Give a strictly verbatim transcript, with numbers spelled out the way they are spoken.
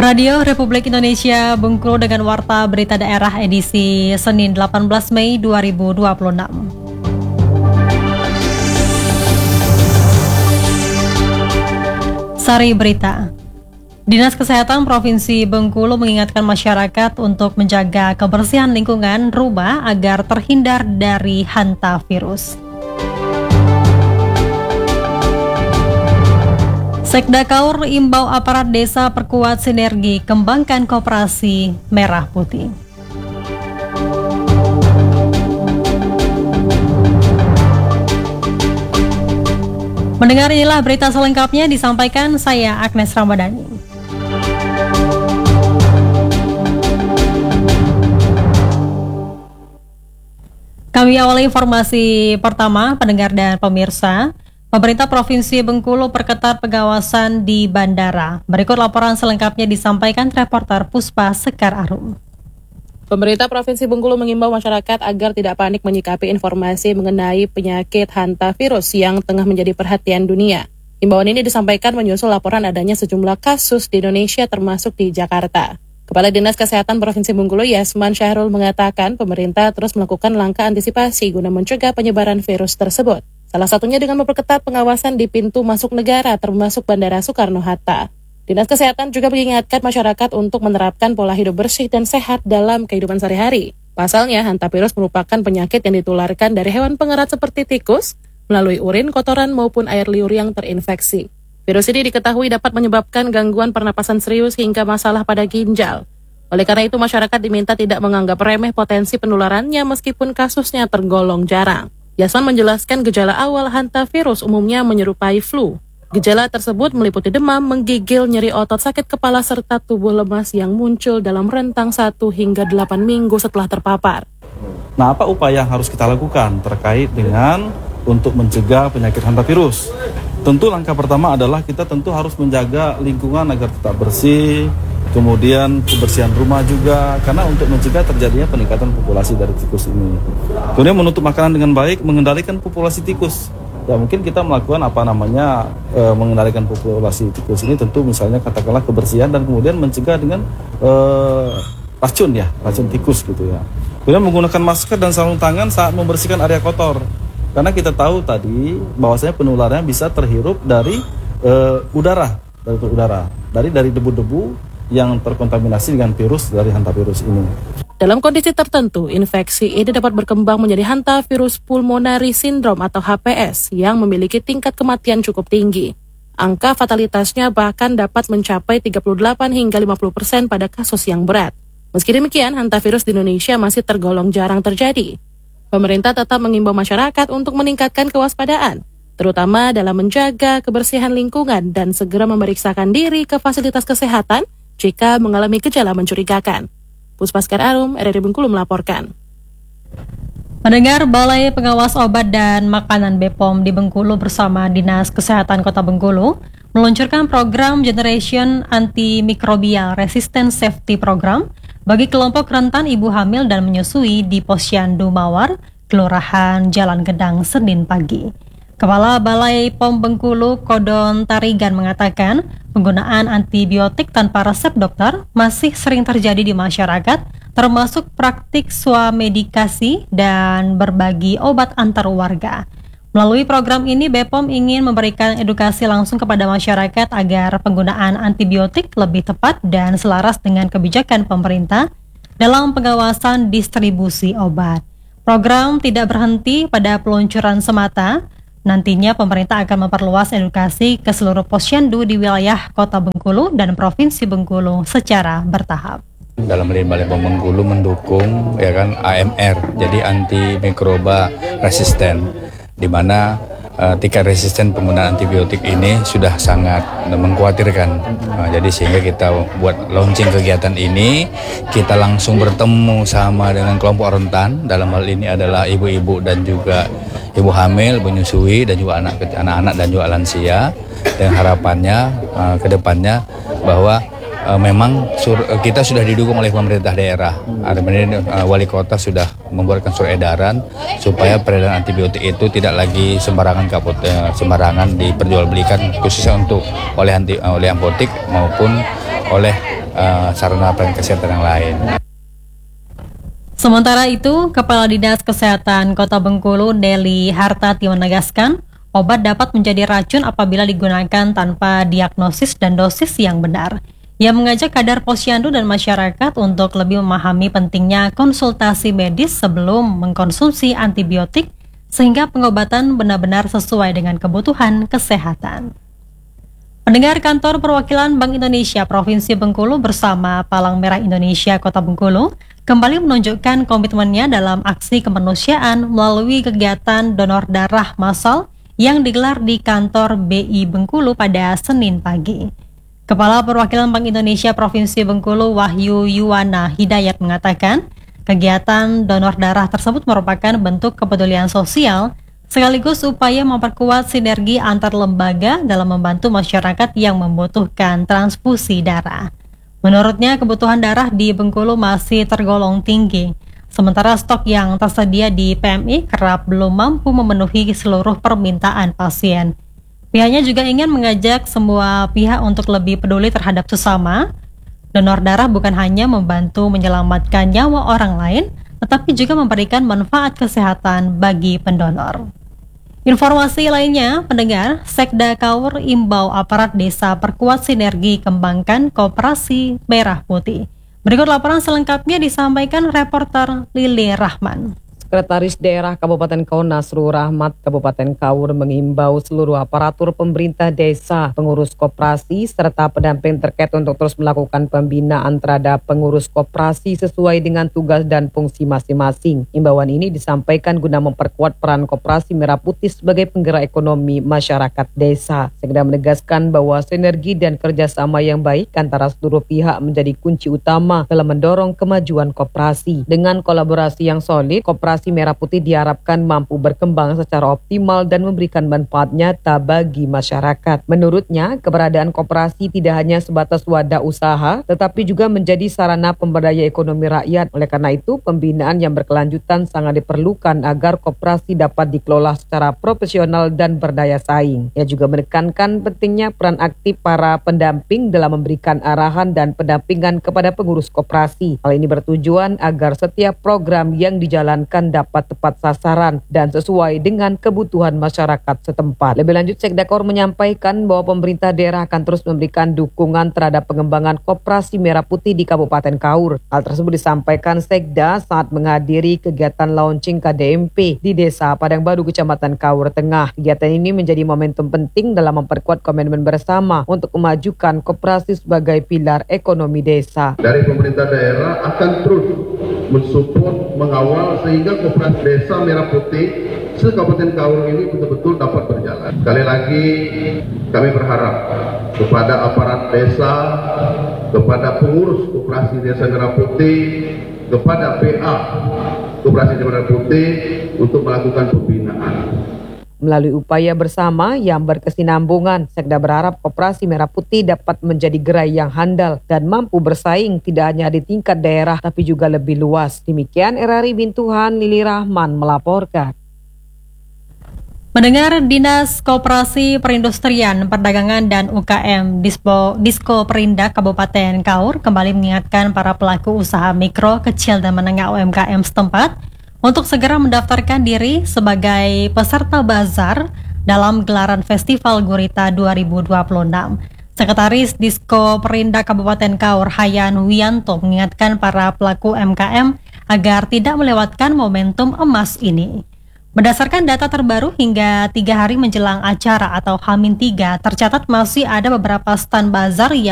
Radio Republik Indonesia Bengkulu dengan Warta Berita Daerah edisi Senin delapan belas Mei dua ribu dua puluh enam. Sari Berita. Dinas Kesehatan Provinsi Bengkulu mengingatkan masyarakat untuk menjaga kebersihan lingkungan rumah agar terhindar dari hanta virus. Sekda Kaur imbau aparat desa perkuat sinergi kembangkan koperasi merah putih. Mendengar inilah berita selengkapnya disampaikan saya Agnes Ramadhani. Kami awali informasi pertama pendengar dan pemirsa. Pemerintah Provinsi Bengkulu perketat pengawasan di bandara. Berikut laporan selengkapnya disampaikan reporter Puspa Sekar Arum. Pemerintah Provinsi Bengkulu mengimbau masyarakat agar tidak panik menyikapi informasi mengenai penyakit hanta virus yang tengah menjadi perhatian dunia. Imbauan ini disampaikan menyusul laporan adanya sejumlah kasus di Indonesia termasuk di Jakarta. Kepala Dinas Kesehatan Provinsi Bengkulu Yasman Syahrul mengatakan pemerintah terus melakukan langkah antisipasi guna mencegah penyebaran virus tersebut. Salah satunya dengan memperketat pengawasan di pintu masuk negara termasuk Bandara Soekarno-Hatta. Dinas Kesehatan juga mengingatkan masyarakat untuk menerapkan pola hidup bersih dan sehat dalam kehidupan sehari-hari. Pasalnya, hantavirus merupakan penyakit yang ditularkan dari hewan pengerat seperti tikus, melalui urin, kotoran, maupun air liur yang terinfeksi. Virus ini diketahui dapat menyebabkan gangguan pernapasan serius hingga masalah pada ginjal. Oleh karena itu, masyarakat diminta tidak menganggap remeh potensi penularannya meskipun kasusnya tergolong jarang. Yasman menjelaskan gejala awal hantavirus umumnya menyerupai flu. Gejala tersebut meliputi demam, menggigil, nyeri otot, sakit kepala, serta tubuh lemas yang muncul dalam rentang satu hingga delapan minggu setelah terpapar. Nah, apa upaya yang harus kita lakukan terkait dengan untuk mencegah penyakit hantavirus? Tentu langkah pertama adalah kita tentu harus menjaga lingkungan agar tetap bersih, kemudian kebersihan rumah juga, karena untuk mencegah terjadinya peningkatan populasi dari tikus ini. Kemudian menutup makanan dengan baik, mengendalikan populasi tikus. Ya mungkin kita melakukan apa namanya e, mengendalikan populasi tikus ini tentu misalnya katakanlah kebersihan dan kemudian mencegah dengan e, racun ya, racun tikus gitu ya. Kemudian menggunakan masker dan sarung tangan saat membersihkan area kotor. Karena kita tahu tadi bahwasanya penularannya bisa terhirup dari e, udara, dari udara, dari dari debu-debu yang terkontaminasi dengan virus dari hantavirus ini. Dalam kondisi tertentu, infeksi ini dapat berkembang menjadi hantavirus pulmonary syndrome atau H P S yang memiliki tingkat kematian cukup tinggi. Angka fatalitasnya bahkan dapat mencapai tiga puluh delapan hingga lima puluh persen pada kasus yang berat. Meski demikian, hantavirus di Indonesia masih tergolong jarang terjadi. Pemerintah tetap mengimbau masyarakat untuk meningkatkan kewaspadaan, terutama dalam menjaga kebersihan lingkungan dan segera memeriksakan diri ke fasilitas kesehatan jika mengalami gejala mencurigakan. Puspa Sekar Arum, R R I Bengkulu melaporkan. Mendengar Balai Pengawas Obat dan Makanan B P O M di Bengkulu bersama Dinas Kesehatan Kota Bengkulu meluncurkan program Generation Antimicrobial Resistance Safety Program bagi kelompok rentan ibu hamil dan menyusui di Posyandu Mawar, Kelurahan Jalan Gedang, Senin pagi. Kepala Balai P O M Bengkulu, Kodon Tarigan, mengatakan penggunaan antibiotik tanpa resep dokter masih sering terjadi di masyarakat, termasuk praktik swamedikasi dan berbagi obat antar warga. Melalui program ini, B P O M ingin memberikan edukasi langsung kepada masyarakat agar penggunaan antibiotik lebih tepat dan selaras dengan kebijakan pemerintah dalam pengawasan distribusi obat. Program tidak berhenti pada peluncuran semata. Nantinya pemerintah akan memperluas edukasi ke seluruh posyandu di wilayah Kota Bengkulu dan Provinsi Bengkulu secara bertahap. Dalam hal ini Balai P O M Bengkulu mendukung ya kan A M R, jadi antimikroba resisten, di mana uh, tingkat resisten penggunaan antibiotik ini sudah sangat mengkhawatirkan. Nah, jadi sehingga kita buat launching kegiatan ini, kita langsung bertemu sama dengan kelompok rentan. Dalam hal ini adalah ibu-ibu dan juga ibu hamil, menyusui dan juga anak anak-anak dan juga lansia. Dengan harapannya uh, ke depannya bahwa uh, memang sur, uh, kita sudah didukung oleh pemerintah daerah. Ada uh, wali kota sudah membuatkan surat edaran supaya peredaran antibiotik itu tidak lagi sembarangan kapot, uh, sembarangan diperjualbelikan khususnya untuk oleh anti, uh, oleh apotek maupun oleh uh, sarana pelayanan kesehatan yang lain. Sementara itu, Kepala Dinas Kesehatan Kota Bengkulu, Deli Hartati menegaskan, obat dapat menjadi racun apabila digunakan tanpa diagnosis dan dosis yang benar. Ia mengajak kadar posyandu dan masyarakat untuk lebih memahami pentingnya konsultasi medis sebelum mengkonsumsi antibiotik sehingga pengobatan benar-benar sesuai dengan kebutuhan kesehatan. Pendengar, Kantor Perwakilan Bank Indonesia Provinsi Bengkulu bersama Palang Merah Indonesia Kota Bengkulu kembali menunjukkan komitmennya dalam aksi kemanusiaan melalui kegiatan donor darah massal yang digelar di kantor B I Bengkulu pada Senin pagi. Kepala Perwakilan Bank Indonesia Provinsi Bengkulu Wahyu Yuwana Hidayat mengatakan, kegiatan donor darah tersebut merupakan bentuk kepedulian sosial sekaligus upaya memperkuat sinergi antar lembaga dalam membantu masyarakat yang membutuhkan transfusi darah. Menurutnya, kebutuhan darah di Bengkulu masih tergolong tinggi, sementara stok yang tersedia di P M I kerap belum mampu memenuhi seluruh permintaan pasien. Pihaknya juga ingin mengajak semua pihak untuk lebih peduli terhadap sesama. Donor darah bukan hanya membantu menyelamatkan nyawa orang lain, tetapi juga memberikan manfaat kesehatan bagi pendonor. Informasi lainnya, pendengar, Sekda Kaur imbau aparat desa perkuat sinergi kembangkan koperasi merah putih. Berikut laporan selengkapnya disampaikan reporter Lili Rahman. Sekretaris Daerah Kabupaten Kaur Nasrul Rahmat Kabupaten Kaur mengimbau seluruh aparatur pemerintah desa, pengurus koperasi, serta pendamping terkait untuk terus melakukan pembinaan terhadap pengurus koperasi sesuai dengan tugas dan fungsi masing-masing. Imbauan ini disampaikan guna memperkuat peran koperasi merah putih sebagai penggerak ekonomi masyarakat desa. Sekda menegaskan bahwa sinergi dan kerjasama yang baik antara seluruh pihak menjadi kunci utama dalam mendorong kemajuan koperasi. Dengan kolaborasi yang solid, koperasi Merah Putih diharapkan mampu berkembang secara optimal dan memberikan manfaat nyata bagi masyarakat. Menurutnya, keberadaan koperasi tidak hanya sebatas wadah usaha, tetapi juga menjadi sarana pemberdaya ekonomi rakyat. Oleh karena itu, pembinaan yang berkelanjutan sangat diperlukan agar koperasi dapat dikelola secara profesional dan berdaya saing. Ia juga menekankan pentingnya peran aktif para pendamping dalam memberikan arahan dan pendampingan kepada pengurus koperasi. Hal ini bertujuan agar setiap program yang dijalankan dapat tepat sasaran dan sesuai dengan kebutuhan masyarakat setempat. Lebih lanjut, Sekda Kaur menyampaikan bahwa pemerintah daerah akan terus memberikan dukungan terhadap pengembangan koperasi merah putih di Kabupaten Kaur. Hal tersebut disampaikan Sekda saat menghadiri kegiatan launching K D M P di Desa Padang Baru, Kecamatan Kaur Tengah. Kegiatan ini menjadi momentum penting dalam memperkuat komitmen bersama untuk memajukan koperasi sebagai pilar ekonomi desa. Dari pemerintah daerah akan terus mensupport, mengawal sehingga koperasi desa merah putih se-Kabupaten Kaur ini betul-betul dapat berjalan. Sekali lagi kami berharap kepada aparat desa, kepada pengurus koperasi desa merah putih, kepada P A koperasi merah putih untuk melakukan pembinaan. Melalui upaya bersama yang berkesinambungan, Sekda berharap koperasi merah putih dapat menjadi gerai yang handal dan mampu bersaing tidak hanya di tingkat daerah tapi juga lebih luas. Demikian R R I Bintuhan Lili Rahman melaporkan. Mendengar, Dinas Koperasi Perindustrian, Perdagangan dan U K M Dispo, Disko Perindak Kabupaten Kaur kembali mengingatkan para pelaku usaha mikro, kecil dan menengah U M K M setempat untuk segera mendaftarkan diri sebagai peserta bazar dalam gelaran Festival Gurita dua ribu dua puluh enam. Sekretaris Disko Perindak Kabupaten Kaur Hayan Wiyanto mengingatkan para pelaku U M K M agar tidak melewatkan momentum emas ini. Berdasarkan data terbaru hingga tiga hari menjelang acara atau H tiga, tercatat masih ada beberapa stand bazar yang